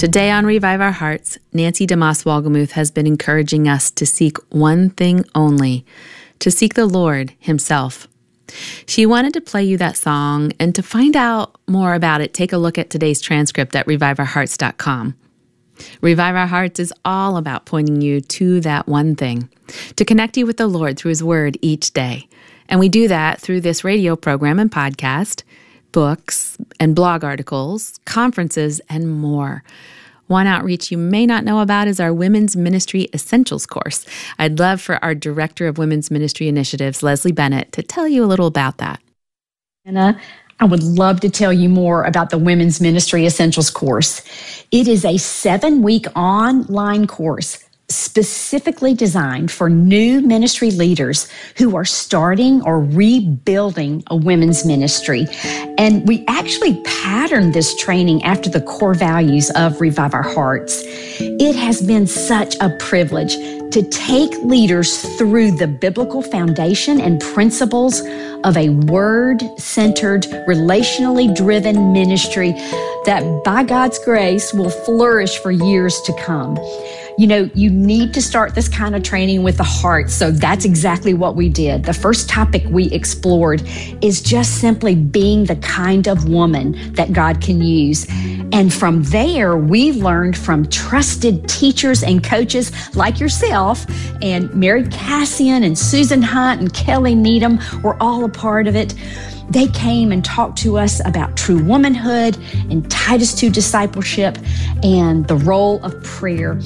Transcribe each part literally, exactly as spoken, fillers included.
Today on Revive Our Hearts, Nancy DeMoss Wolgemuth has been encouraging us to seek one thing only, to seek the Lord Himself. She wanted to play you that song, and to find out more about it, take a look at today's transcript at revive our hearts dot com. Revive Our Hearts is all about pointing you to that one thing, to connect you with the Lord through His Word each day. And we do that through this radio program and podcast, books and blog articles, conferences, and more. One outreach you may not know about is our Women's Ministry Essentials course. I'd love for our Director of Women's Ministry Initiatives, Leslie Bennett, to tell you a little about that. Anna, I would love to tell you more about the Women's Ministry Essentials course. It is a seven-week online course specifically designed for new ministry leaders who are starting or rebuilding a women's ministry. And we actually patterned this training after the core values of Revive Our Hearts. It has been such a privilege to take leaders through the biblical foundation and principles of a word-centered, relationally driven ministry that, by God's grace, will flourish for years to come. You know, you need to start this kind of training with the heart, so that's exactly what we did. The first topic we explored is just simply being the kind of woman that God can use. And from there, we learned from trusted teachers and coaches like yourself, and Mary Cassian and Susan Hunt and Kelly Needham were all a part of it. They came and talked to us about true womanhood and Titus two discipleship and the role of prayer.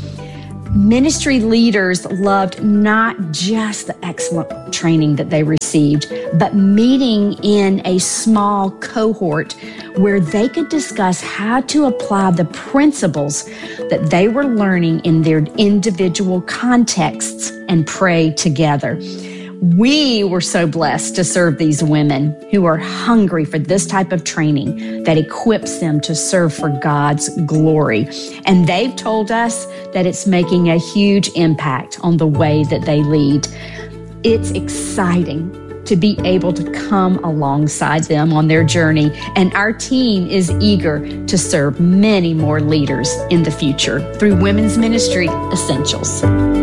Ministry leaders loved not just the excellent training that they received, but meeting in a small cohort where they could discuss how to apply the principles that they were learning in their individual contexts and pray together. We were so blessed to serve these women who are hungry for this type of training that equips them to serve for God's glory. And they've told us that it's making a huge impact on the way that they lead. It's exciting to be able to come alongside them on their journey, and our team is eager to serve many more leaders in the future through Women's Ministry Essentials.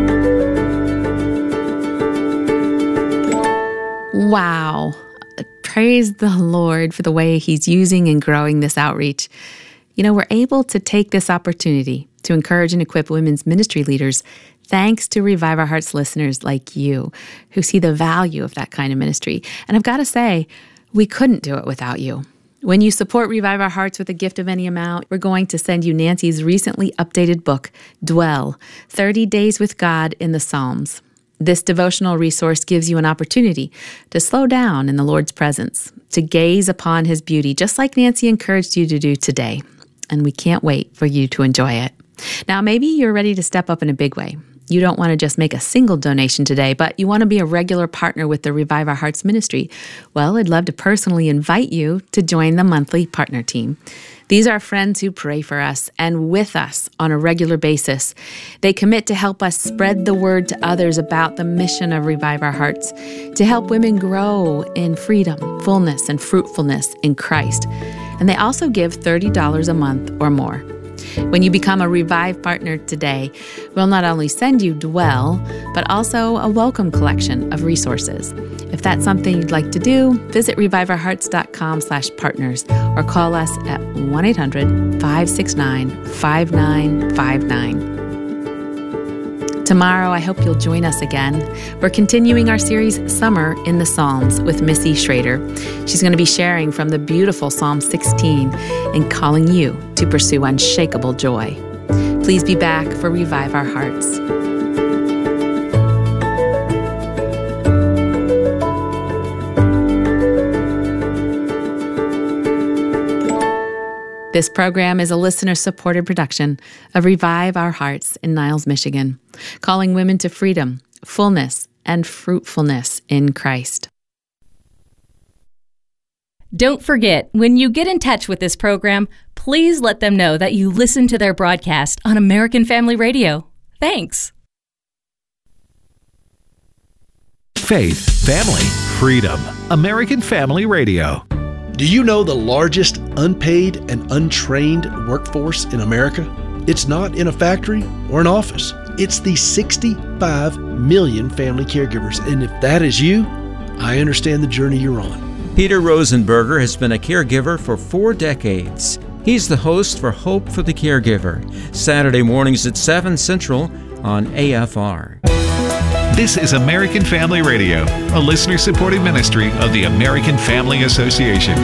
Wow. Praise the Lord for the way He's using and growing this outreach. You know, we're able to take this opportunity to encourage and equip women's ministry leaders thanks to Revive Our Hearts listeners like you who see the value of that kind of ministry. And I've got to say, we couldn't do it without you. When you support Revive Our Hearts with a gift of any amount, we're going to send you Nancy's recently updated book, Dwell, thirty Days with God in the Psalms. This devotional resource gives you an opportunity to slow down in the Lord's presence, to gaze upon His beauty, just like Nancy encouraged you to do today. And we can't wait for you to enjoy it. Now, maybe you're ready to step up in a big way. You don't want to just make a single donation today, but you want to be a regular partner with the Revive Our Hearts ministry. Well, I'd love to personally invite you to join the monthly partner team. These are friends who pray for us and with us on a regular basis. They commit to help us spread the word to others about the mission of Revive Our Hearts, to help women grow in freedom, fullness, and fruitfulness in Christ. And they also give thirty dollars a month or more. When you become a Revive partner today, we'll not only send you Dwell, but also a welcome collection of resources. If that's something you'd like to do, visit revive our hearts dot com slash partners or call us at one eight hundred, five six nine, five nine five nine. Tomorrow, I hope you'll join us again. We're continuing our series, Summer in the Psalms, with Missy Schrader. She's going to be sharing from the beautiful Psalm sixteen and calling you to pursue unshakable joy. Please be back for Revive Our Hearts. This program is a listener-supported production of Revive Our Hearts in Niles, Michigan, calling women to freedom, fullness, and fruitfulness in Christ. Don't forget, when you get in touch with this program, please let them know that you listen to their broadcast on American Family Radio. Thanks. Faith, family, freedom. American Family Radio. Do you know the largest unpaid and untrained workforce in America? It's not in a factory or an office. It's the sixty-five million family caregivers. And if that is you, I understand the journey you're on. Peter Rosenberger has been a caregiver for four decades. He's the host for Hope for the Caregiver, Saturday mornings at seven Central on A F R. This is American Family Radio, a listener-supported ministry of the American Family Association.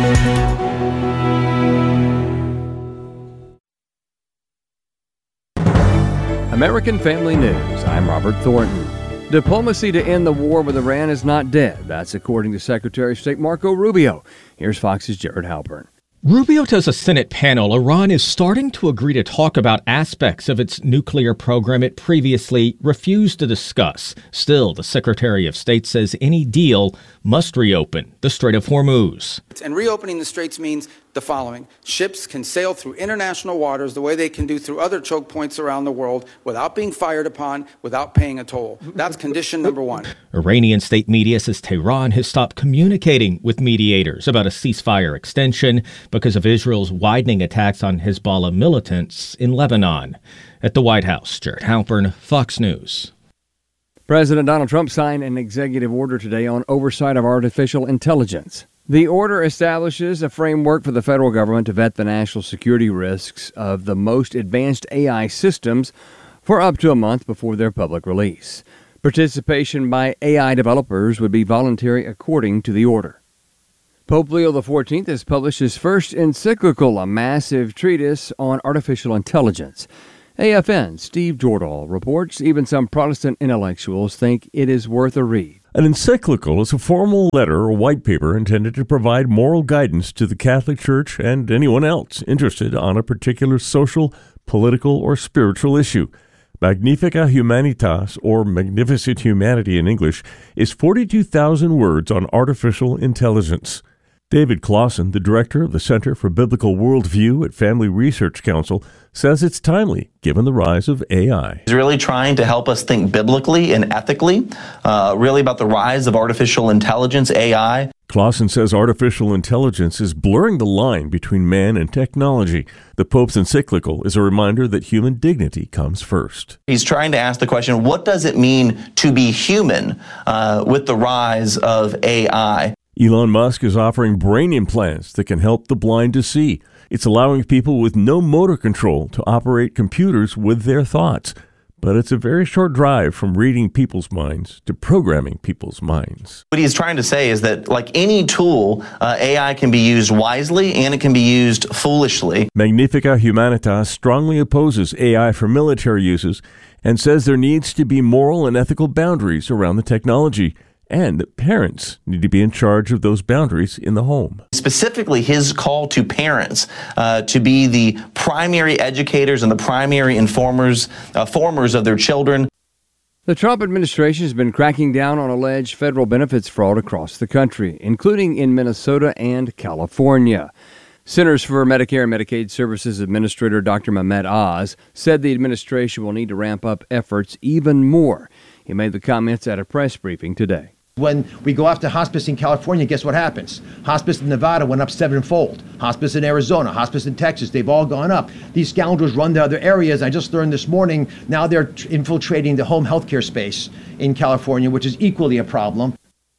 American Family News. I'm Robert Thornton. Diplomacy to end the war with Iran is not dead. That's according to Secretary of State Marco Rubio. Here's Fox's Jared Halpern. Rubio tells a Senate panel Iran is starting to agree to talk about aspects of its nuclear program it previously refused to discuss. Still, the Secretary of State says any deal must reopen the Strait of Hormuz. And reopening the straits means the following. Ships can sail through international waters the way they can do through other choke points around the world without being fired upon, without paying a toll. That's condition number one. Iranian state media says Tehran has stopped communicating with mediators about a ceasefire extension because of Israel's widening attacks on Hezbollah militants in Lebanon. At the White House, Jared Halpern, Fox News. President Donald Trump signed an executive order today on oversight of artificial intelligence. The order establishes a framework for the federal government to vet the national security risks of the most advanced A I systems for up to a month before their public release. Participation by A I developers would be voluntary according to the order. Pope Leo the fourteenth has published his first encyclical, a massive treatise on artificial intelligence. A F N's Steve Jordahl reports even some Protestant intellectuals think it is worth a read. An encyclical is a formal letter or white paper intended to provide moral guidance to the Catholic Church and anyone else interested on a particular social, political, or spiritual issue. Magnifica Humanitas, or Magnificent Humanity in English, is forty-two thousand words on artificial intelligence. David Clausen, the director of the Center for Biblical Worldview at Family Research Council, says it's timely given the rise of A I. He's really trying to help us think biblically and ethically, uh, really about the rise of artificial intelligence, A I. Clausen says artificial intelligence is blurring the line between man and technology. The Pope's encyclical is a reminder that human dignity comes first. He's trying to ask the question, what does it mean to be human uh, with the rise of A I? Elon Musk is offering brain implants that can help the blind to see. It's allowing people with no motor control to operate computers with their thoughts. But it's a very short drive from reading people's minds to programming people's minds. What he's trying to say is that, like any tool, uh, A I can be used wisely and it can be used foolishly. Magnifica Humanitas strongly opposes A I for military uses and says there needs to be moral and ethical boundaries around the technology, and that parents need to be in charge of those boundaries in the home. Specifically, his call to parents uh, to be the primary educators and the primary informers, uh, formers of their children. The Trump administration has been cracking down on alleged federal benefits fraud across the country, including in Minnesota and California. Centers for Medicare and Medicaid Services Administrator Doctor Mehmet Oz said the administration will need to ramp up efforts even more. He made the comments at a press briefing today. When we go after hospice in California, guess what happens? Hospice in Nevada went up sevenfold. Hospice in Arizona, hospice in Texas, they've all gone up. These scoundrels run to other areas. I just learned this morning, now they're infiltrating the home health care space in California, which is equally a problem.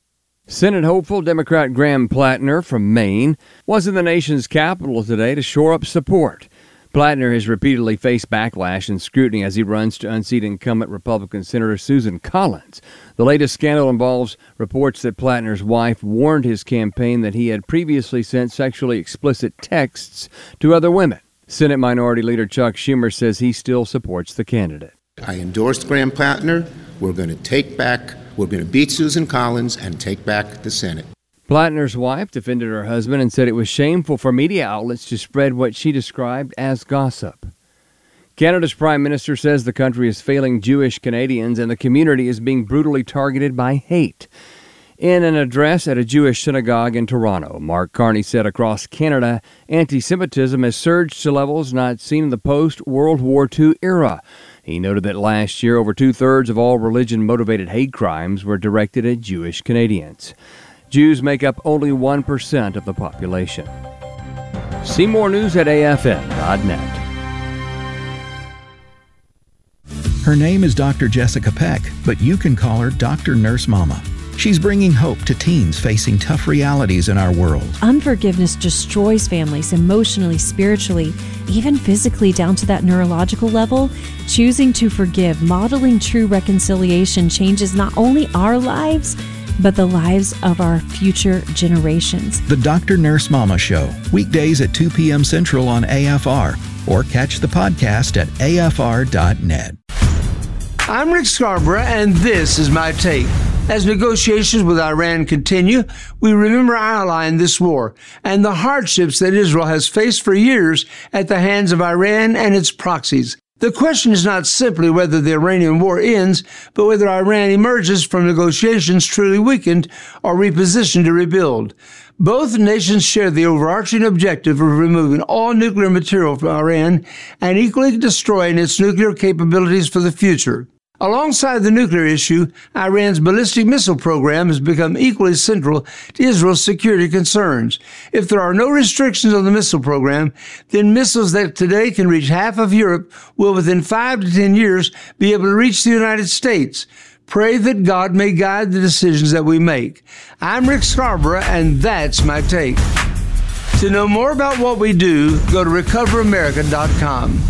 Senate hopeful Democrat Graham Plattner from Maine was in the nation's capital today to shore up support. Plattner has repeatedly faced backlash and scrutiny as he runs to unseat incumbent Republican Senator Susan Collins. The latest scandal involves reports that Plattner's wife warned his campaign that he had previously sent sexually explicit texts to other women. Senate Minority Leader Chuck Schumer says he still supports the candidate. I endorsed Graham Plattner. We're going to take back, we're going to beat Susan Collins and take back the Senate. Plattner's wife defended her husband and said it was shameful for media outlets to spread what she described as gossip. Canada's Prime Minister says the country is failing Jewish Canadians and the community is being brutally targeted by hate. In an address at a Jewish synagogue in Toronto, Mark Carney said across Canada, anti-Semitism has surged to levels not seen in the post-World War Two era. He noted that last year, over two-thirds of all religion-motivated hate crimes were directed at Jewish Canadians. Jews make up only one percent of the population. See more news at A F N dot net. Her name is Doctor Jessica Peck, but you can call her Doctor Nurse Mama. She's bringing hope to teens facing tough realities in our world. Unforgiveness destroys families emotionally, spiritually, even physically down to that neurological level. Choosing to forgive, modeling true reconciliation changes not only our lives, but the lives of our future generations. The Doctor Nurse Mama Show, weekdays at two p.m. Central on A F R, or catch the podcast at A F R dot net. I'm Rick Scarborough, and this is my take. As negotiations with Iran continue, we remember our ally in this war and the hardships that Israel has faced for years at the hands of Iran and its proxies. The question is not simply whether the Iranian war ends, but whether Iran emerges from negotiations truly weakened or repositioned to rebuild. Both nations share the overarching objective of removing all nuclear material from Iran and equally destroying its nuclear capabilities for the future. Alongside the nuclear issue, Iran's ballistic missile program has become equally central to Israel's security concerns. If there are no restrictions on the missile program, then missiles that today can reach half of Europe will within five to ten years be able to reach the United States. Pray that God may guide the decisions that we make. I'm Rick Scarborough, and that's my take. To know more about what we do, go to recover america dot com.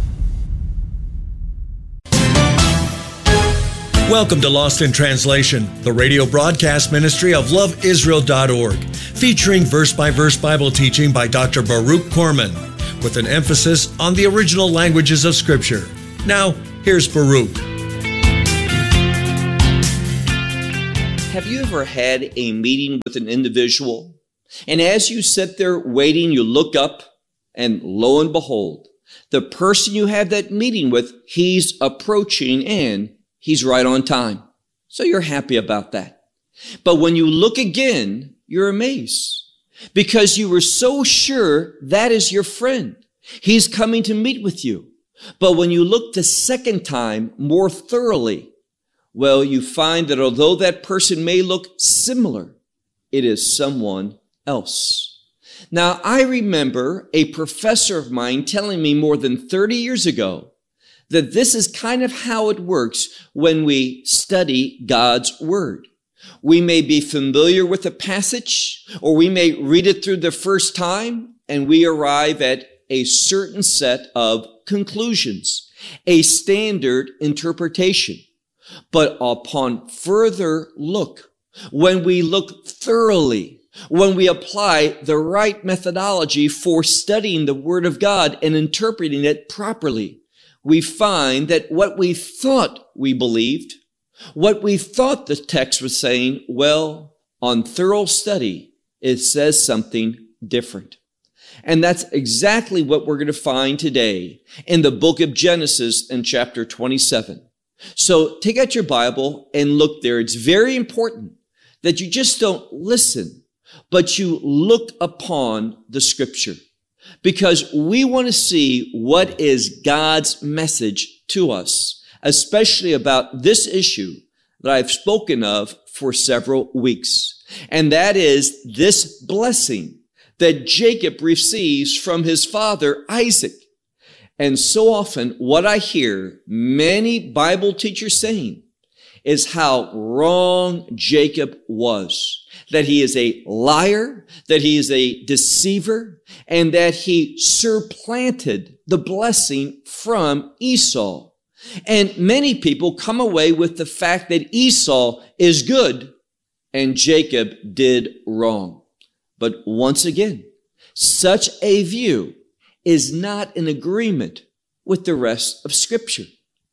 Welcome to Lost in Translation, the radio broadcast ministry of love israel dot org, featuring verse-by-verse Bible teaching by Doctor Baruch Korman, with an emphasis on the original languages of Scripture. Now, here's Baruch. Have you ever had a meeting with an individual, and as you sit there waiting, you look up, and lo and behold, the person you have that meeting with, he's approaching and he's right on time. So you're happy about that. But when you look again, you're amazed because you were so sure that is your friend. He's coming to meet with you. But when you look the second time more thoroughly, well, you find that although that person may look similar, it is someone else. Now, I remember a professor of mine telling me more than thirty years ago that this is kind of how it works when we study God's Word. We may be familiar with a passage, or we may read it through the first time, and we arrive at a certain set of conclusions, a standard interpretation. But upon further look, when we look thoroughly, when we apply the right methodology for studying the Word of God and interpreting it properly, we find that what we thought we believed, what we thought the text was saying, well, on thorough study, it says something different. And that's exactly what we're going to find today in the book of Genesis in chapter twenty-seven. So take out your Bible and look there. It's very important that you just don't listen, but you look upon the Scripture. Because we want to see what is God's message to us, especially about this issue that I've spoken of for several weeks. And that is this blessing that Jacob receives from his father Isaac. And so often what I hear many Bible teachers saying is how wrong Jacob was, that he is a liar, that he is a deceiver, and that he supplanted the blessing from Esau. And many people come away with the fact that Esau is good and Jacob did wrong. But once again, such a view is not in agreement with the rest of Scripture.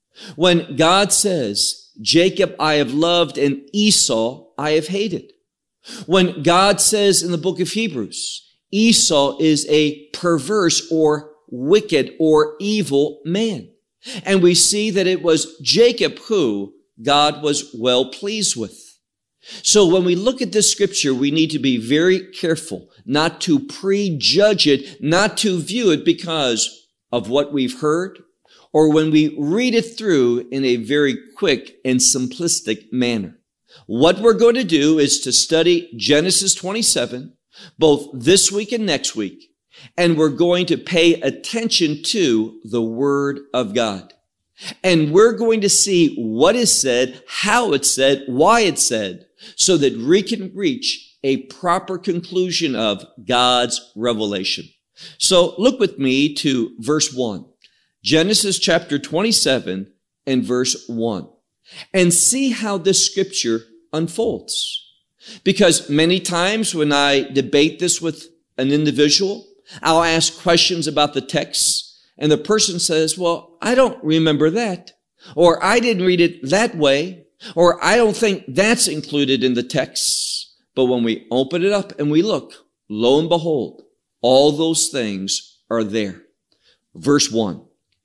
When God says, Jacob I have loved and Esau I have hated. When God says in the book of Hebrews, Esau is a perverse or wicked or evil man. And we see that it was Jacob who God was well pleased with. So when we look at this scripture, we need to be very careful not to prejudge it, not to view it because of what we've heard, or when we read it through in a very quick and simplistic manner. What we're going to do is to study Genesis twenty-seven, both this week and next week, and we're going to pay attention to the Word of God. And we're going to see what is said, how it's said, why it's said, so that we can reach a proper conclusion of God's revelation. So look with me to verse one, Genesis chapter twenty-seven and verse one, and see how this scripture unfolds. Because many times when I debate this with an individual, I'll ask questions about the text, and the person says, well, I don't remember that, or I didn't read it that way, or I don't think that's included in the text. But when we open it up and we look, lo and behold, all those things are there. Verse one,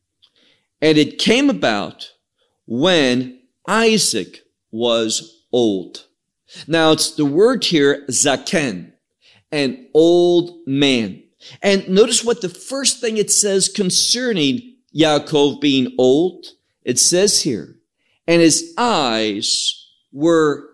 and it came about when Isaac was old. Now, it's the word here, zaken, an old man. And notice what the first thing it says concerning Yaakov being old. It says here, and his eyes were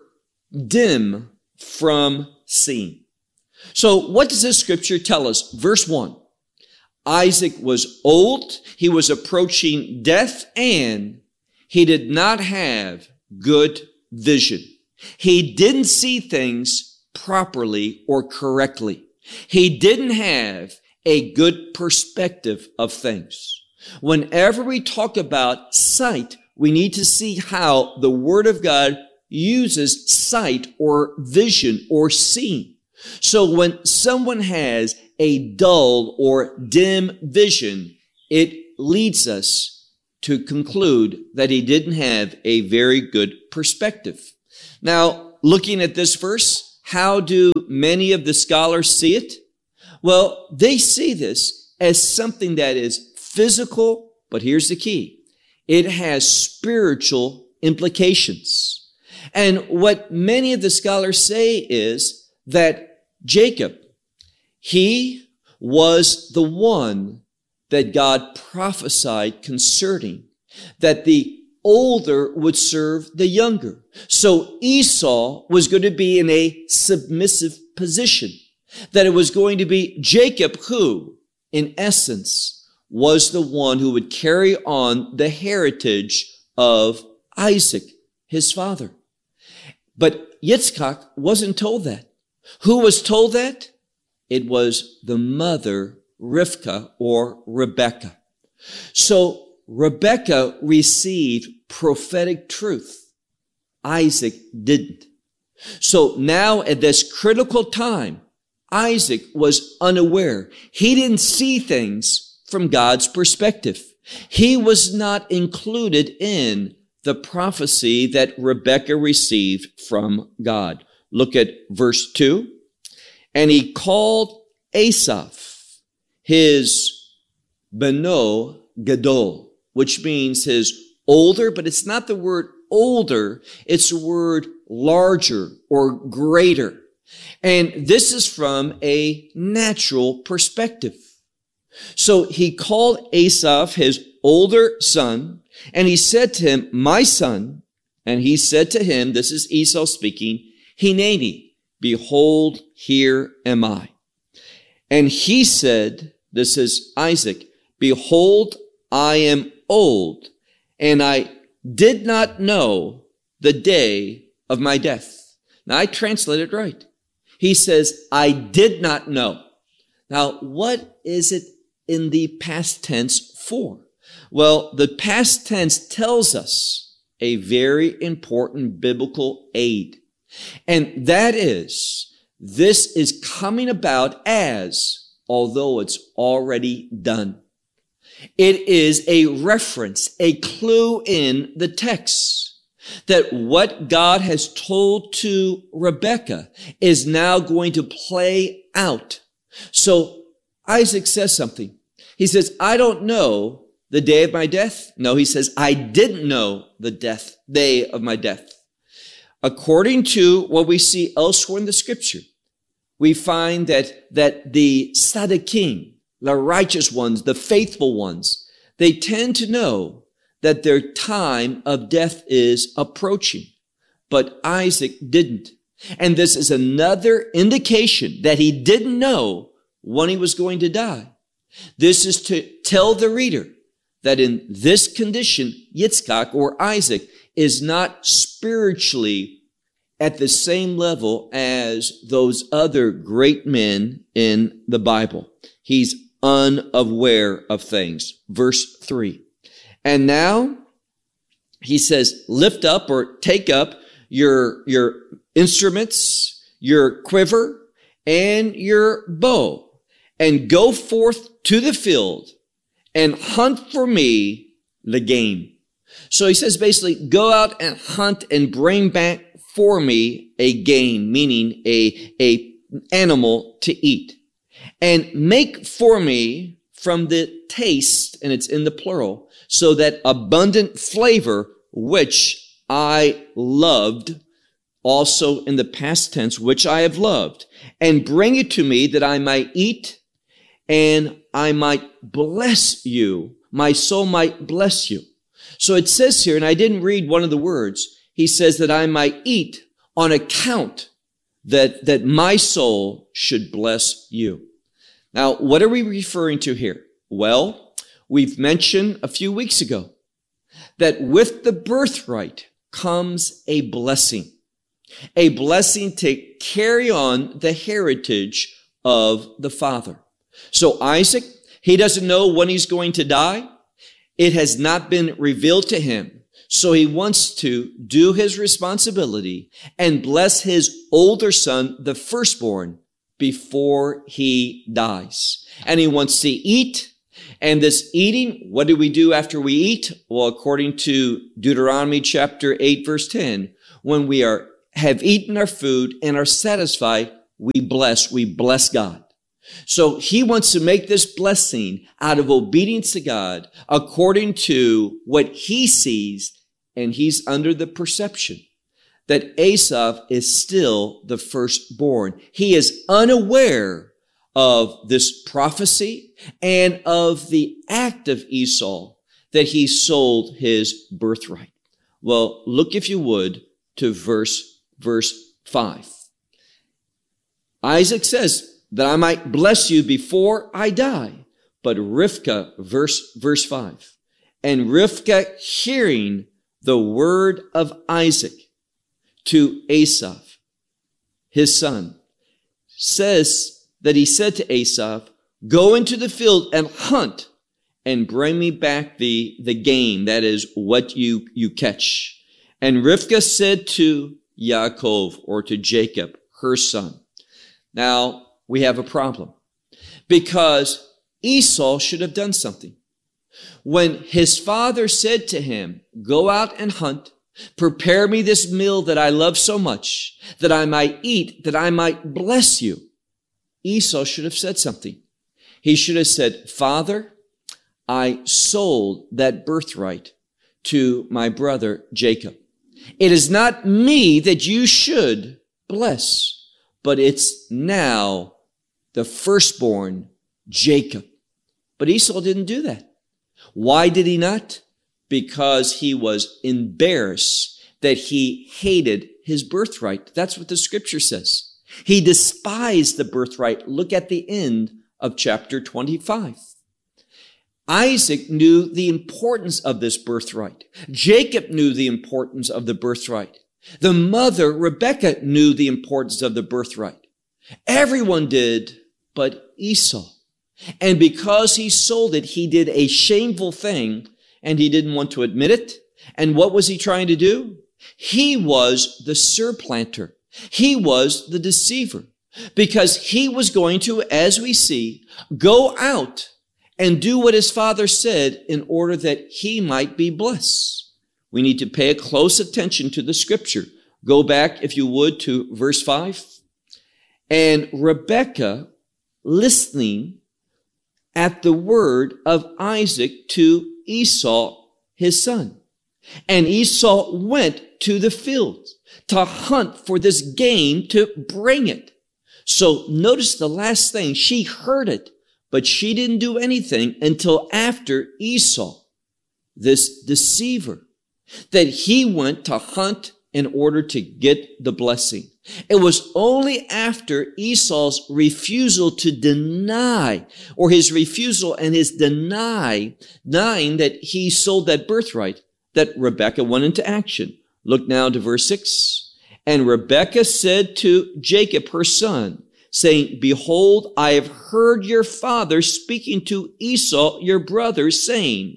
dim from seeing. So what does this scripture tell us? Verse one, Isaac was old, he was approaching death, and he did not have good vision. He didn't see things properly or correctly. He didn't have a good perspective of things. Whenever we talk about sight, we need to see how the Word of God uses sight or vision or seeing. So when someone has a dull or dim vision, it leads us to conclude that he didn't have a very good perspective. Now, looking at this verse, how do many of the scholars see it? Well, they see this as something that is physical, but here's the key. It has spiritual implications. And what many of the scholars say is that Jacob, he was the one that God prophesied concerning, that the older would serve the younger. So Esau was going to be in a submissive position, that it was going to be Jacob who, in essence, was the one who would carry on the heritage of Isaac, his father. But Yitzchak wasn't told that. Who was told that? It was the mother, Rivkah, or Rebekah. So Rebekah received prophetic truth. Isaac didn't. So now at this critical time, Isaac was unaware. He didn't see things from God's perspective. He was not included in the prophecy that Rebekah received from God. Look at verse two. And he called Asaph his Beno Gadol, which means his older, but it's not the word older, it's the word larger or greater. And this is from a natural perspective. So he called Asaph his older son, and he said to him, my son, and he said to him, this is Esau speaking, Hineni, behold, here am I. And he said, this is Isaac, behold, I am old, and I did not know the day of my death. Now, I translated right. He says, I did not know. Now, what is it in the past tense for? Well, the past tense tells us a very important biblical aid. And that is, this is coming about as, although it's already done. It is a reference, a clue in the text that what God has told to Rebekah is now going to play out. So Isaac says something. He says, I don't know the day of my death. No, he says, I didn't know the death, day of my death. According to what we see elsewhere in the scripture, we find that, that the Tzaddikim, the righteous ones, the faithful ones, they tend to know that their time of death is approaching. But Isaac didn't. And this is another indication that he didn't know when he was going to die. This is to tell the reader that in this condition, Yitzchak or Isaac is not spiritually at the same level as those other great men in the Bible. He's unaware of things. Verse three. And now he says, lift up or take up your, your instruments, your quiver, and your bow, and go forth to the field and hunt for me the game. So he says basically, go out and hunt and bring back for me a game, meaning a, a animal to eat. And make for me from the taste, and it's in the plural, so that abundant flavor which I loved, also in the past tense, which I have loved, and bring it to me that I might eat and I might bless you. My soul might bless you. So it says here, and I didn't read one of the words, he says that I might eat on account that, that my soul should bless you. Now, what are we referring to here? Well, we've mentioned a few weeks ago that with the birthright comes a blessing, a blessing to carry on the heritage of the father. So Isaac, he doesn't know when he's going to die. It has not been revealed to him. So he wants to do his responsibility and bless his older son, the firstborn, before he dies. And he wants to eat. And this eating, what do we do after we eat? Well, according to Deuteronomy chapter eight, verse ten, when we are have eaten our food and are satisfied, we bless, we bless God. So he wants to make this blessing out of obedience to God according to what he sees, and he's under the perception that Esau is still the firstborn. He is unaware of this prophecy and of the act of Esau that he sold his birthright. Well, look, if you would, to verse, verse five. Isaac says that I might bless you before I die. But Rivkah, verse, verse five, and Rivkah hearing the word of Isaac to Esau, his son, says that he said to Esau, go into the field and hunt and bring me back the, the game, that is what you, you catch. And Rivkah said to Yaakov, or to Jacob, her son. Now, we have a problem because Esau should have done something. When his father said to him, go out and hunt, prepare me this meal that I love so much, that I might eat, that I might bless you, Esau should have said something. He should have said, Father, I sold that birthright to my brother Jacob. It is not me that you should bless, but it's now the firstborn Jacob. But Esau didn't do that. Why did he not? Because he was embarrassed that he hated his birthright. That's what the scripture says. He despised the birthright. Look at the end of chapter twenty-five. Isaac knew the importance of this birthright. Jacob knew the importance of the birthright. The mother, Rebekah, knew the importance of the birthright. Everyone did, but Esau. And because he sold it, he did a shameful thing, and he didn't want to admit it. And what was he trying to do? He was the surplanter. He was the deceiver, because he was going to, as we see, go out and do what his father said in order that he might be blessed. We need to pay a close attention to the scripture. Go back, if you would, to verse five. And Rebekah, listening at the word of Isaac to Esau, his son. And Esau went to the field to hunt for this game, to bring it. So notice the last thing. She heard it, but she didn't do anything until after Esau, this deceiver, that he went to hunt in order to get the blessing. It was only after Esau's refusal to deny, or his refusal and his deny, denying that he sold that birthright, that Rebekah went into action. Look now to verse six. And Rebekah said to Jacob, her son, saying, Behold, I have heard your father speaking to Esau, your brother, saying,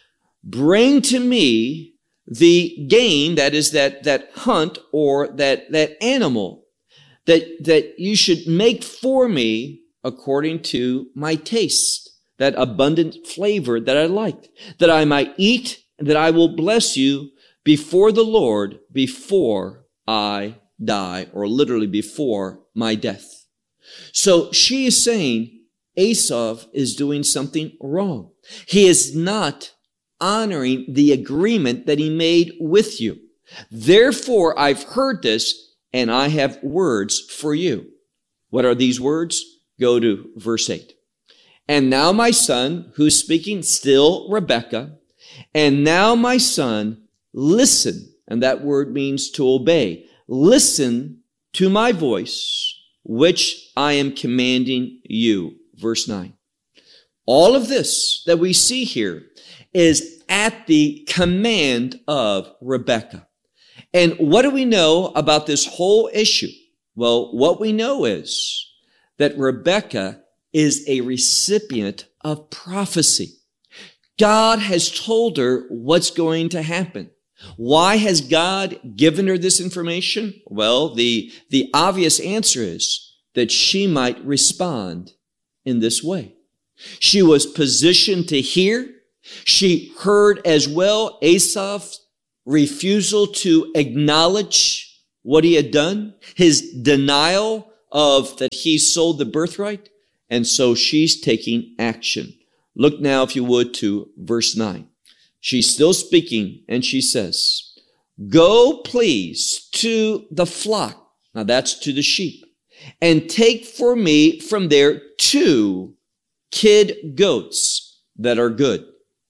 Bring to me the game, that is that, that hunt or that, that animal that, that you should make for me according to my taste, that abundant flavor that I liked, that I might eat and that I will bless you before the Lord before I die, or literally before my death. So she is saying Esau is doing something wrong. He is not honoring the agreement that he made with you. Therefore, I've heard this, and I have words for you. What are these words? Go to verse eight. And now, my son, who's speaking, still Rebekah, and now, my son, listen, and that word means to obey. Listen to my voice, which I am commanding you. Verse nine. All of this that we see here is at the command of Rebekah. And what do we know about this whole issue? Well, what we know is that Rebekah is a recipient of prophecy. God has told her what's going to happen. Why has God given her this information? Well, the, the obvious answer is that she might respond in this way. She was positioned to hear. She heard as well Esau's refusal to acknowledge what he had done, his denial of that he sold the birthright, and so she's taking action. Look now, if you would, to verse nine. She's still speaking, and she says, Go, please, to the flock. Now that's to the sheep. And take for me from there two kid goats that are good.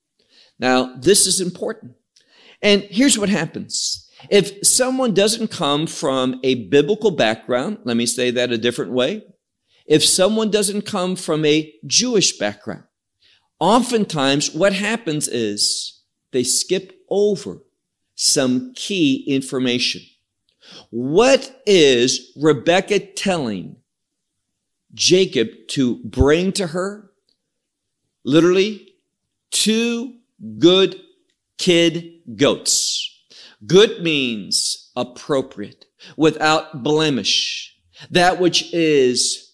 Now, this is important. And here's what happens. If someone doesn't come from a biblical background, let me say that a different way. If someone doesn't come from a Jewish background, oftentimes what happens is they skip over some key information. What is Rebekah telling Jacob to bring to her? Literally, two good kid goats. Good means appropriate, without blemish, that which is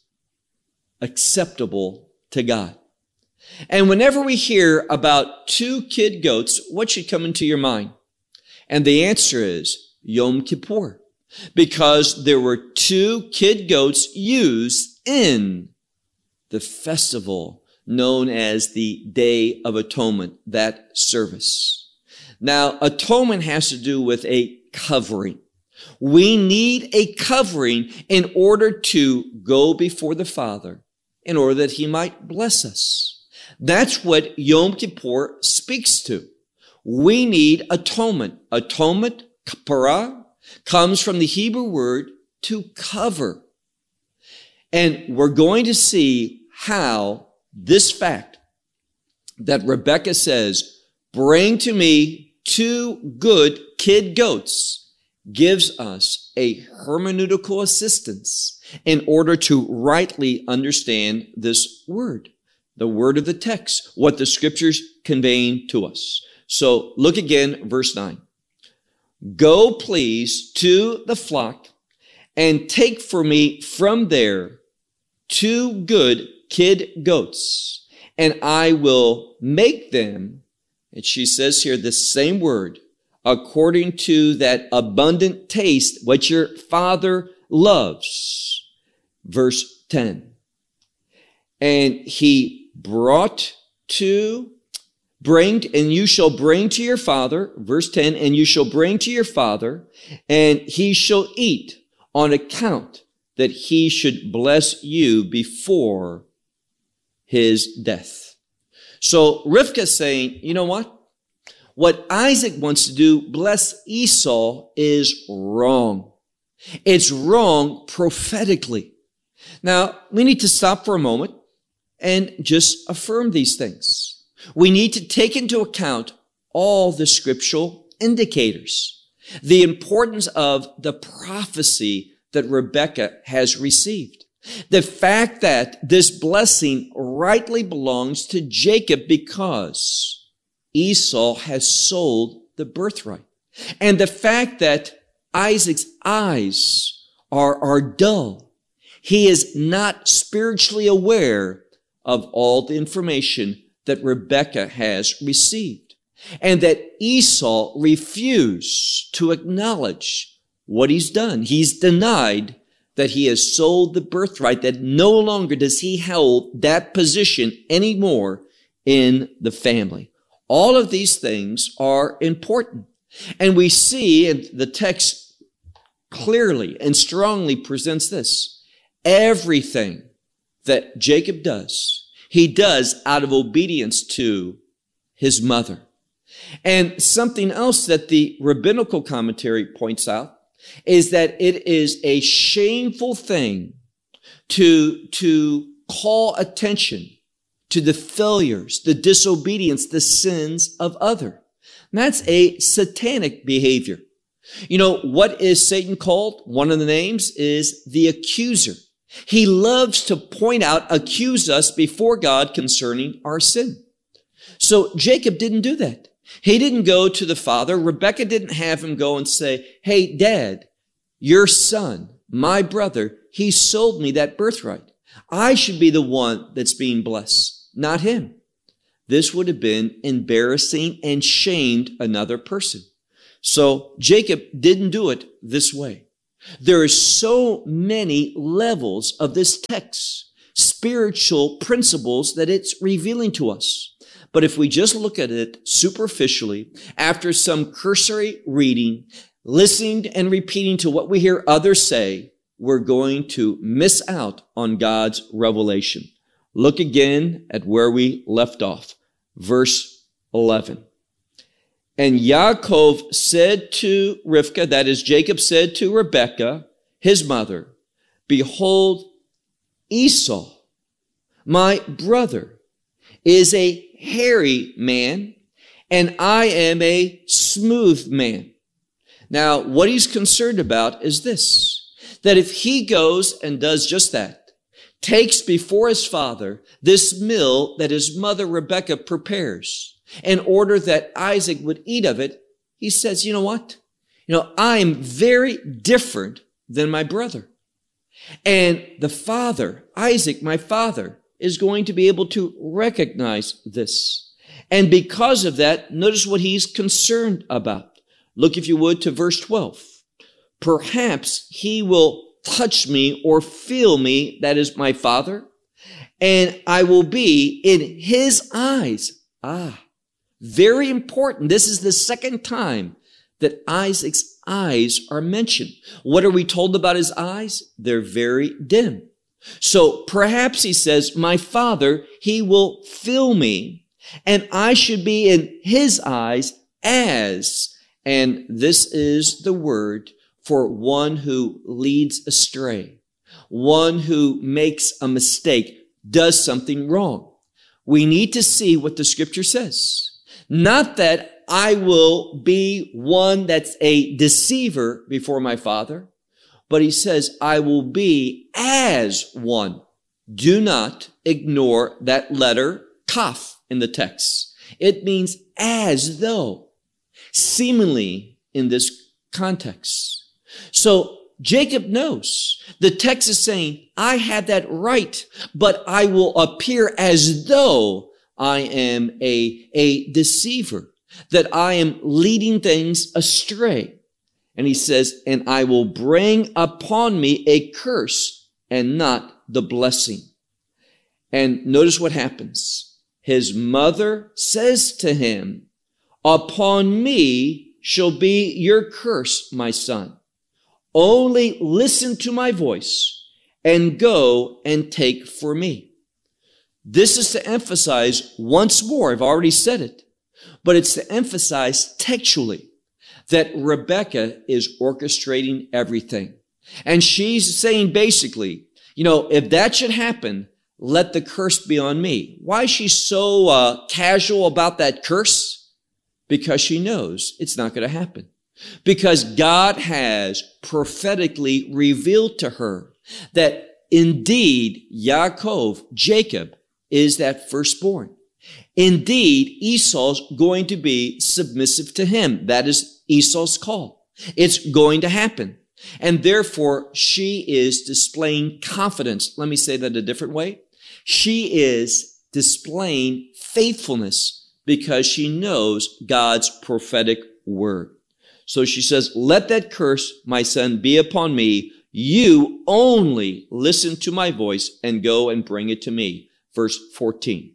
acceptable to God. And whenever we hear about two kid goats, what should come into your mind? And the answer is Yom Kippur, because there were two kid goats used in the festival known as the Day of Atonement, that service. Now, atonement has to do with a covering. We need a covering in order to go before the Father, in order that He might bless us. That's what Yom Kippur speaks to. We need atonement. Atonement, kapara, comes from the Hebrew word to cover. And we're going to see how this fact that Rebekah says, bring to me two good kid goats, gives us a hermeneutical assistance in order to rightly understand this word, the word of the text, what the scriptures conveying to us. So look again, verse nine. Go, please, to the flock and take for me from there two good kid goats, and I will make them, and she says here the same word, according to that abundant taste which your father loves. Verse ten. And he brought to bring, and you shall bring to your father, verse ten, and you shall bring to your father, and he shall eat on account that he should bless you before his death. So Rivka's saying, you know what? What Isaac wants to do, bless Esau, is wrong. It's wrong prophetically. Now, we need to stop for a moment and just affirm these things. We need to take into account all the scriptural indicators, the importance of the prophecy that Rebekah has received, the fact that this blessing rightly belongs to Jacob because Esau has sold the birthright, and the fact that Isaac's eyes are, are dull. He is not spiritually aware of all the information that Rebekah has received, and that Esau refused to acknowledge what he's done. He's denied that he has sold the birthright, that no longer does he hold that position anymore in the family. All of these things are important. And we see, and the text clearly and strongly presents this, everything that Jacob does, he does out of obedience to his mother. And something else that the rabbinical commentary points out is that it is a shameful thing to, to call attention to the failures, the disobedience, the sins of other. And that's a satanic behavior. You know, what is Satan called? One of the names is the accuser. He loves to point out, accuse us before God concerning our sin. So Jacob didn't do that. He didn't go to the father. Rebekah didn't have him go and say, hey, Dad, your son, my brother, he sold me that birthright. I should be the one that's being blessed, not him. This would have been embarrassing and shamed another person. So Jacob didn't do it this way. There are so many levels of this text, spiritual principles that it's revealing to us. But if we just look at it superficially, after some cursory reading, listening and repeating to what we hear others say, we're going to miss out on God's revelation. Look again at where we left off. Verse eleven. And Yaakov said to Rivkah, that is, Jacob said to Rebekah, his mother, behold, Esau, my brother, is a hairy man, and I am a smooth man. Now, what he's concerned about is this, that if he goes and does just that, takes before his father this meal that his mother Rebekah prepares, in order that Isaac would eat of it, he says, you know what? You know, I'm very different than my brother. And the father, Isaac, my father, is going to be able to recognize this. And because of that, notice what he's concerned about. Look, if you would, to verse twelve. Perhaps he will touch me or feel me, that is my father, and I will be in his eyes. Ah, very important. This is the second time that Isaac's eyes are mentioned. What are we told about his eyes? They're very dim. So perhaps he says, my father, he will fill me, and I should be in his eyes as, and this is the word for one who leads astray, one who makes a mistake, does something wrong. We need to see what the scripture says. Not that I will be one that's a deceiver before my father, but he says, I will be as one. Do not ignore that letter, kaf, in the text. It means as though, seemingly in this context. So Jacob knows. The text is saying, I had that right, but I will appear as though I am a, a deceiver, that I am leading things astray. And he says, and I will bring upon me a curse and not the blessing. And notice what happens. His mother says to him, upon me shall be your curse, my son. Only listen to my voice and go and take for me. This is to emphasize once more, I've already said it, but it's to emphasize textually that Rebecca is orchestrating everything. And she's saying basically, you know, if that should happen, let the curse be on me. Why is she so uh, casual about that curse? Because she knows it's not going to happen. Because God has prophetically revealed to her that indeed Yaakov, Jacob, is that firstborn. Indeed, Esau's going to be submissive to him. That is Esau's call. It's going to happen. And therefore, she is displaying confidence. Let me say that a different way. She is displaying faithfulness because she knows God's prophetic word. So she says, let that curse, my son, be upon me. You only listen to my voice and go and bring it to me. Verse fourteen.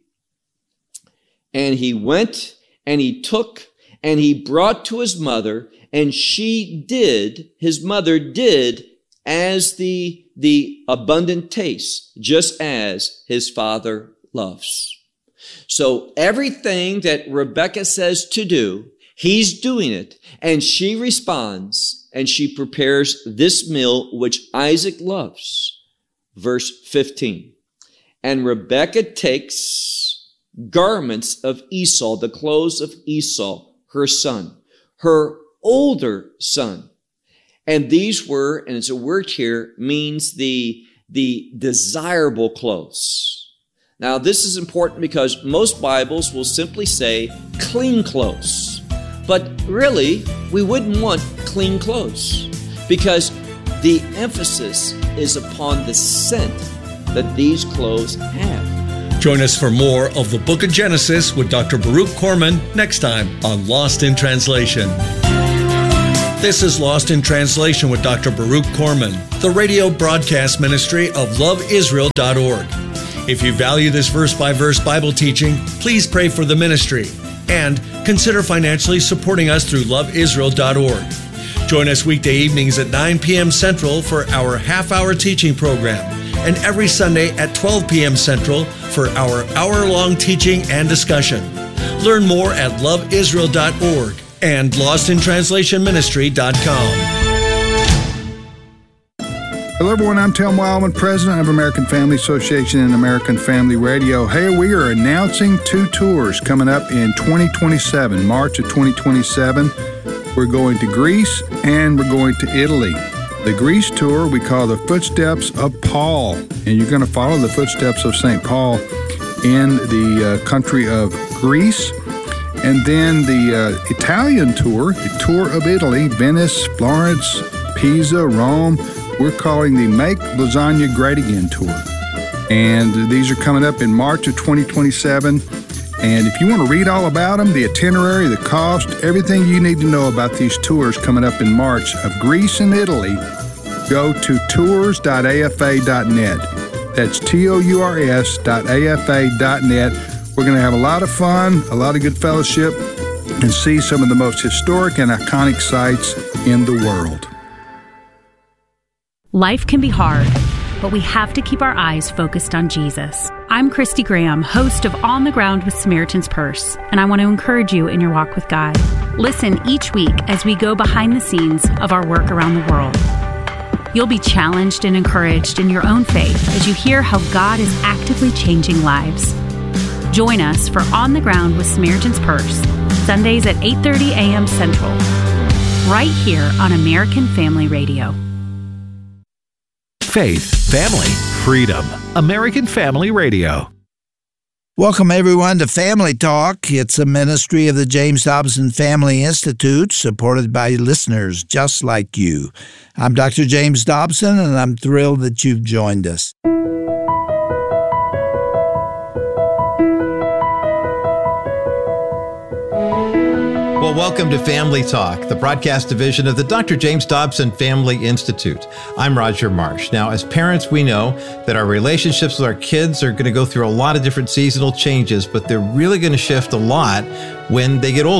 And he went and he took and he brought to his mother, and she did, his mother did as the, the abundant taste, just as his father loves. So everything that Rebecca says to do, he's doing it, and she responds, and she prepares this meal which Isaac loves. Verse fifteen. And Rebecca takes garments of Esau, the clothes of Esau, her son, her older son. And these were, and it's a word here, means the, the desirable clothes. Now, this is important because most Bibles will simply say clean clothes. But really, we wouldn't want clean clothes because the emphasis is upon the scent that these clothes have. Join us for more of the Book of Genesis with Doctor Baruch Korman next time on Lost in Translation. This is Lost in Translation with Doctor Baruch Korman, the radio broadcast ministry of love israel dot org. If you value this verse-by-verse Bible teaching, please pray for the ministry and consider financially supporting us through love israel dot org. Join us weekday evenings at nine p.m. Central for our half-hour teaching program, and every Sunday at twelve p.m. Central for our hour-long teaching and discussion. Learn more at love israel dot org and lost in translation ministry dot com. Hello, everyone. I'm Tim Wildman, president of American Family Association and American Family Radio. Hey, we are announcing two tours coming up in twenty twenty-seven, March of twenty twenty-seven. We're going to Greece and we're going to Italy. The Greece tour we call the Footsteps of Paul, and you're going to follow the footsteps of Saint Paul in the uh, country of Greece. And then the uh, Italian tour, the tour of Italy, Venice, Florence, Pisa, Rome. We're calling the Make Lasagna Great Again tour. And these are coming up in March of twenty twenty-seven. And if you want to read all about them, the itinerary, the cost, everything you need to know about these tours coming up in March of Greece and Italy, go to tours dot a f a dot net. That's T O U R S dot A F A dot net. We're going to have a lot of fun, a lot of good fellowship, and see some of the most historic and iconic sites in the world. Life can be hard, but we have to keep our eyes focused on Jesus. I'm Christy Graham, host of On the Ground with Samaritan's Purse, and I want to encourage you in your walk with God. Listen each week as we go behind the scenes of our work around the world. You'll be challenged and encouraged in your own faith as you hear how God is actively changing lives. Join us for On the Ground with Samaritan's Purse, Sundays at eight thirty a.m. Central, right here on American Family Radio. Faith, family, freedom. American Family Radio. Welcome, everyone, to Family Talk. It's a ministry of the James Dobson Family Institute, supported by listeners just like you. I'm Doctor James Dobson, and I'm thrilled that you've joined us. Well, welcome to Family Talk, the broadcast division of the Doctor James Dobson Family Institute. I'm Roger Marsh. Now, as parents, we know that our relationships with our kids are going to go through a lot of different seasonal changes, but they're really going to shift a lot when they get older.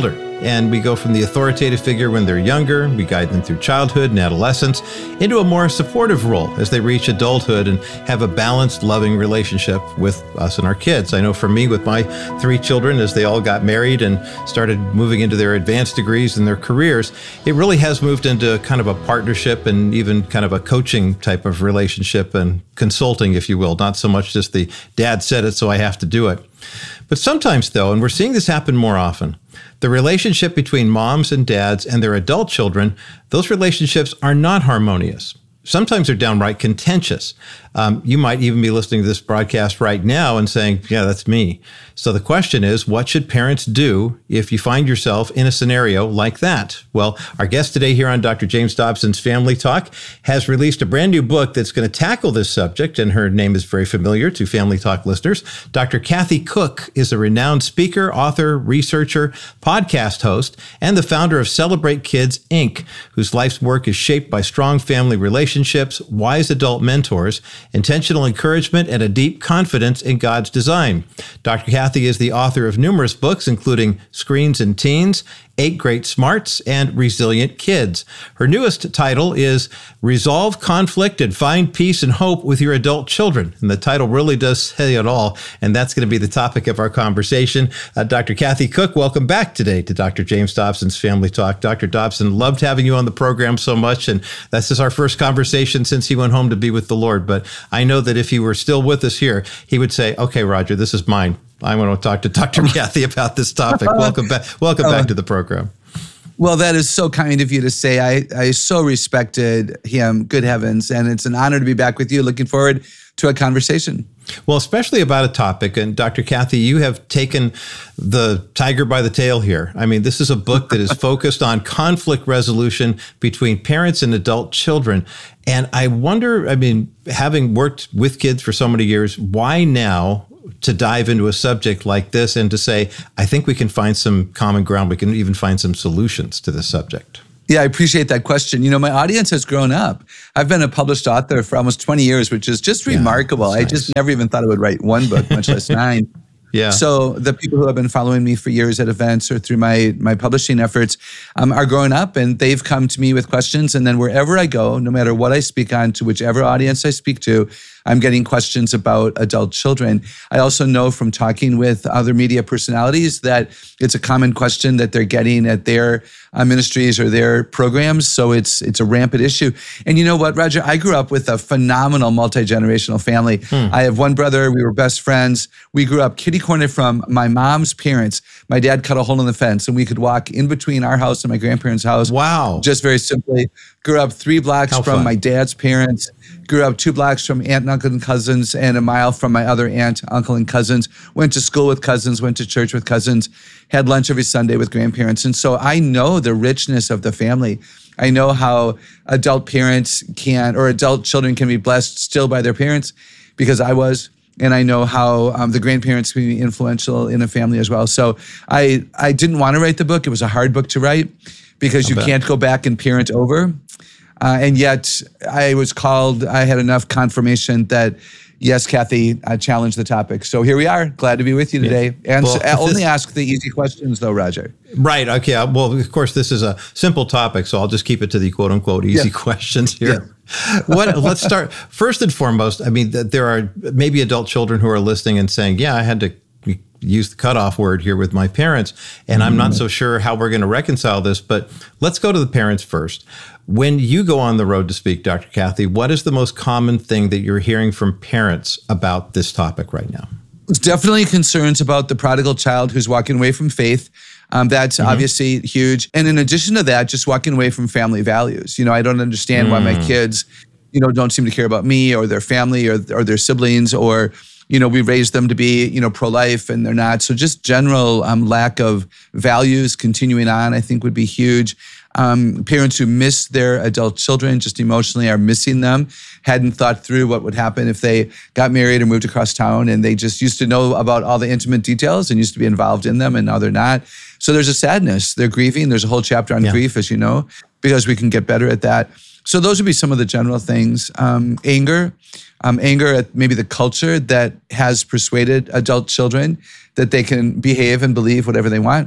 and we go from the authoritative figure when they're younger, we guide them through childhood and adolescence, into a more supportive role as they reach adulthood and have a balanced, loving relationship with us and our kids. I know for me, with my three children, as they all got married and started moving into their advanced degrees and their careers, it really has moved into kind of a partnership and even kind of a coaching type of relationship and consulting, if you will, not so much just the dad said it, so I have to do it. But sometimes, though, and we're seeing this happen more often, the relationship between moms and dads and their adult children, those relationships are not harmonious. Sometimes they're downright contentious. Um, you might even be listening to this broadcast right now and saying, yeah, that's me. So the question is, what should parents do if you find yourself in a scenario like that? Well, our guest today here on Doctor James Dobson's Family Talk has released a brand new book that's going to tackle this subject, and her name is very familiar to Family Talk listeners. Doctor Kathy Cook is a renowned speaker, author, researcher, podcast host, and the founder of Celebrate Kids, Incorporated, whose life's work is shaped by strong family relationships, wise adult mentors, intentional encouragement, and a deep confidence in God's design. Doctor Kathy is the author of numerous books, including Screens and Teens, Eight Great Smarts, and Resilient Kids. Her newest title is Resolve Conflict and Find Peace and Hope with Your Adult Children. And the title really does say it all, and that's going to be the topic of our conversation. Uh, Doctor Kathy Cook, welcome back today to Doctor James Dobson's Family Talk. Doctor Dobson, loved having you on the program so much, and this is our first conversation since he went home to be with the Lord. But I know that if he were still with us here, he would say, okay, Roger, this is mine. I want to talk to Doctor Kathy about this topic. Welcome back. Welcome back to the program. Well, that is so kind of you to say. I, I so respected him. Good heavens. And it's an honor to be back with you. Looking forward to a conversation. Well, especially about a topic. And Doctor Kathy, you have taken the tiger by the tail here. I mean, this is a book that is focused on conflict resolution between parents and adult children. And I wonder, I mean, having worked with kids for so many years, why now to dive into a subject like this and to say, I think we can find some common ground. We can even find some solutions to this subject. Yeah, I appreciate that question. You know, my audience has grown up. I've been a published author for almost twenty years, which is just yeah, remarkable. I nice. just never even thought I would write one book, much less nine. Yeah. So the people who have been following me for years at events or through my my publishing efforts um, are growing up, and they've come to me with questions. And then wherever I go, no matter what I speak on, to whichever audience I speak to, I'm getting questions about adult children. I also know from talking with other media personalities that it's a common question that they're getting at their uh, ministries or their programs. So it's it's a rampant issue. And you know what, Roger? I grew up with a phenomenal multi-generational family. Hmm. I have one brother. We were best friends. We grew up kitty corner from my mom's parents. My dad cut a hole in the fence, and we could walk in between our house and my grandparents' house. Wow. Just very simply. Grew up three blocks How from fun. my dad's parents. Grew up two blocks from aunt and uncle and cousins, and a mile from my other aunt, uncle, and cousins. Went to school with cousins, went to church with cousins, had lunch every Sunday with grandparents. And so I know the richness of the family. I know how adult parents can, or adult children can be blessed still by their parents, because I was. And I know how um, the grandparents can be influential in a family as well. So I, I didn't want to write the book. It was a hard book to write because you can't go back and parent over. Uh, and yet I was called, I had enough confirmation that, yes, Kathy, I challenged the topic. So here we are. Glad to be with you today. Yeah. And well, so, only this, ask the easy questions though, Roger. Right. Okay. Well, of course, this is a simple topic, so I'll just keep it to the quote unquote easy yeah. questions here. Yeah. what? Let's start. First and foremost, I mean, there are maybe adult children who are listening and saying, yeah, I had to use the cutoff word here with my parents, and mm. I'm not so sure how we're going to reconcile this, but let's go to the parents first. When you go on the road to speak, Doctor Kathy, what is the most common thing that you're hearing from parents about this topic right now? It's definitely concerns about the prodigal child who's walking away from faith. Um, that's mm-hmm. obviously huge. And in addition to that, just walking away from family values. You know, I don't understand mm. why my kids, you know, don't seem to care about me or their family or, or their siblings, or you know, we raised them to be, you know, pro-life and they're not. So just general um, lack of values continuing on, I think would be huge. Um, parents who miss their adult children just emotionally are missing them, hadn't thought through what would happen if they got married or moved across town, and they just used to know about all the intimate details and used to be involved in them, and now they're not. So there's a sadness. They're grieving. There's a whole chapter on yeah. grief, as you know, because we can get better at that. So those would be some of the general things. Um, anger. Um, anger at maybe the culture that has persuaded adult children that they can behave and believe whatever they want.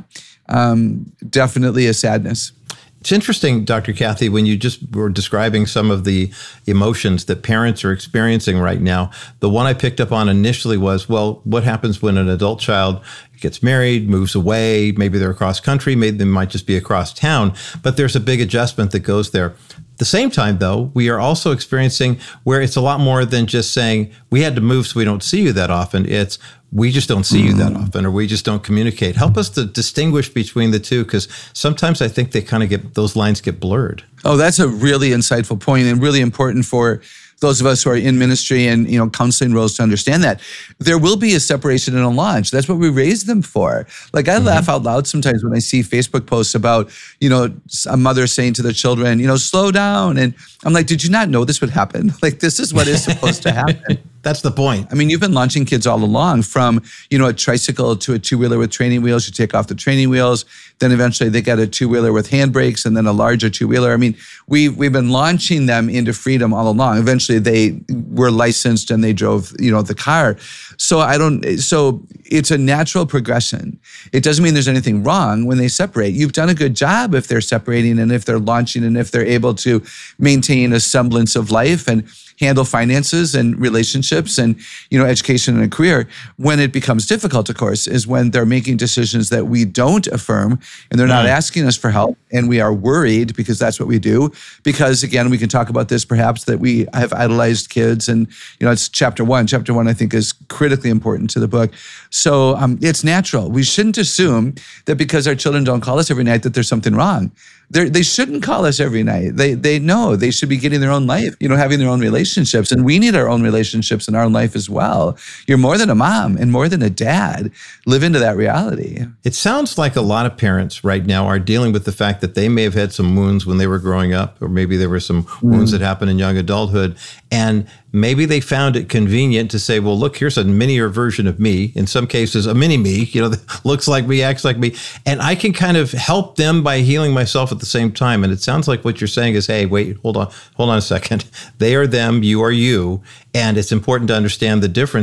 um, definitely a sadness. It's interesting, Doctor Kathy, when you just were describing some of the emotions that parents are experiencing right now. The one I picked up on initially was, well, what happens when an adult child gets married, moves away, maybe they're across country, maybe they might just be across town, but there's a big adjustment that goes there. At the same time, though, we are also experiencing where it's a lot more than just saying, we had to move so we don't see you that often. It's, we just don't see you that often, or we just don't communicate. Help us to distinguish between the two, because sometimes I think they kind of get, those lines get blurred. Oh, that's a really insightful point and really important for those of us who are in ministry and, you know, counseling roles to understand that. There will be a separation and a launch. That's what we raised them for. Like, I mm-hmm. laugh out loud sometimes when I see Facebook posts about, you know, a mother saying to the children, you know, slow down. And I'm like, did you not know this would happen? Like, this is what is supposed to happen. That's the point. I mean, you've been launching kids all along, from, you know, a tricycle to a two-wheeler with training wheels. You take off the training wheels, then eventually they get a two-wheeler with handbrakes, and then a larger two-wheeler. I mean, we've, we've been launching them into freedom all along. Eventually they were licensed and they drove, you know, the car. So I don't, so it's a natural progression. It doesn't mean there's anything wrong when they separate. You've done a good job if they're separating and if they're launching and if they're able to maintain a semblance of life and handle finances and relationships and, you know, education and a career. When it becomes difficult, of course, is when they're making decisions that we don't affirm and they're not mm. asking us for help, and we are worried, because that's what we do. Because again, we can talk about this perhaps, that we have idolized kids, and, you know, it's chapter one. Chapter one, I think, is critically important to the book. So um, it's natural. We shouldn't assume that because our children don't call us every night that there's something wrong. They're, they shouldn't call us every night. They they know they should be getting their own life, you know, having their own relationships. And we need our own relationships in our life as well. You're more than a mom and more than a dad. Live into that reality. It sounds like a lot of parents right now are dealing with the fact that they may have had some wounds when they were growing up, or maybe there were some mm. wounds that happened in young adulthood. And maybe they found it convenient to say, well, look, here's a minier version of me. In some cases, a mini me, you know, that looks like me, acts like me. And I can kind of help them by healing myself at the same time. And it sounds like what you're saying is, hey, wait, hold on, hold on a second. They are them, you are you. And it's important to understand the difference